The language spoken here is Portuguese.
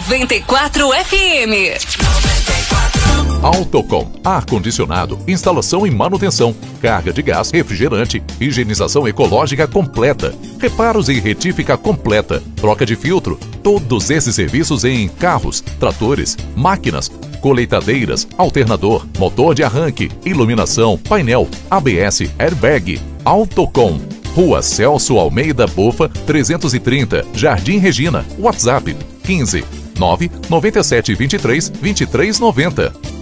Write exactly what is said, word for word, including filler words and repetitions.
noventa e quatro F M. Autocom, ar-condicionado, instalação e manutenção, carga de gás, refrigerante, higienização ecológica completa, reparos e retífica completa, troca de filtro, todos esses serviços em carros, tratores, máquinas, colheitadeiras, alternador, motor de arranque, iluminação, painel, A B S, airbag. Autocom, Rua Celso Almeida Bofa, trezentos e trinta, Jardim Regina, WhatsApp quinze, nove nove sete, vinte e três, vinte e três noventa.